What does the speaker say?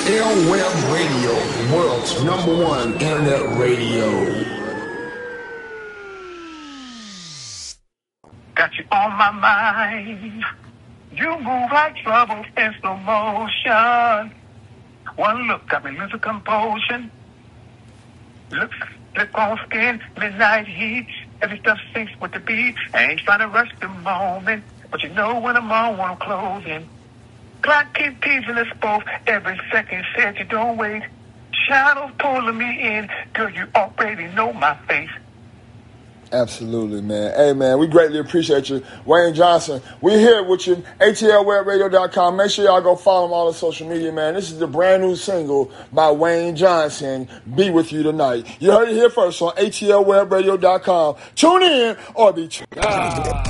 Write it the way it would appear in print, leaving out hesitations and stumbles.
ATL Web Radio, world's #1 internet radio. Got you on my mind. You move like trouble in slow motion. One look got me losing composure. Looks slip on skin, midnight heat. Every stuff syncs with the beat. I ain't trying to rush the moment, but you know when I'm on, when I'm closing. Clock keep teasing us both. Every second said you don't wait. Shadows pulling me in. Girl, you already know my face. Absolutely, man. Hey, man, we greatly appreciate you. Wayne Johnson, we're here with you. ATLWebRadio.com. Make sure y'all go follow him on all the social media, man. This is the brand new single by Wayne Johnson, Be With You Tonight. You heard it here first on ATLWebRadio.com. Tune in or be tuned.